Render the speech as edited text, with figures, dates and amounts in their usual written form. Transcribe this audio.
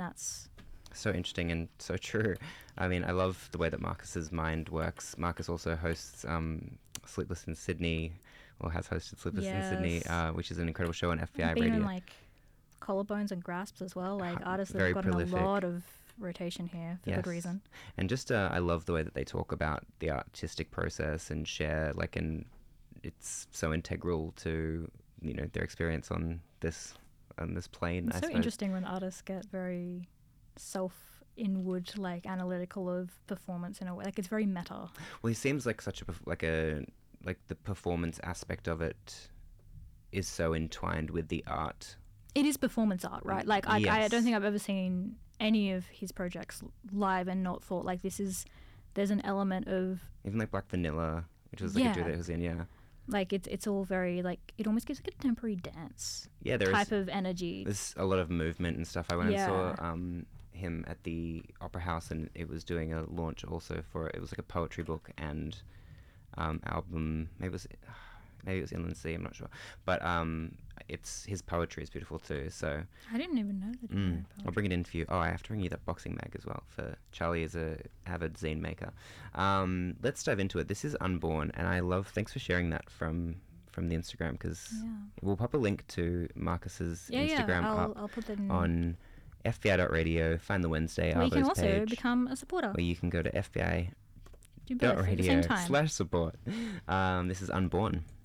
that's so interesting and so true. I mean, I love the way that Marcus's mind works. Marcus also hosts Sleepless in Sydney, or has hosted Sleepless in Sydney, which is an incredible show on FBI been Radio. in like Collarbones and Grasps as well. Like artists that Very have gotten prolific. a lot of rotation here for good reason. And just I love the way that they talk about the artistic process and share and it's so integral to their experience on this plane. It's so interesting when artists get very inward, like analytical of performance in a way. Like it's very meta. Well, he seems like such the performance aspect of it is so entwined with the art. It is performance art, right? Like I don't think I've ever seen any of his projects live and not thought like there's an element of even like Black Vanilla, which was like a dude that was in like it's all very like it almost gives like a contemporary dance type of energy. There's a lot of movement and stuff. I went and saw him at the Opera House, and it was doing a launch also it was like a poetry book and album. Maybe it was Inland Sea, I'm not sure, but it's his poetry is beautiful too. So I didn't even know that. I'll bring it in for you. I have to bring you that boxing mag as well. For Charlie is a avid zine maker. Let's dive into it. This is Unborn, and thanks for sharing that from the Instagram, because we'll pop a link to Marcus's Instagram I'll put that in on FBI.radio. Find the Wednesday Arvo's page. You can also page, become a supporter. Where you can go to FBI.radio/support. Do both at the same time. This is Unborn.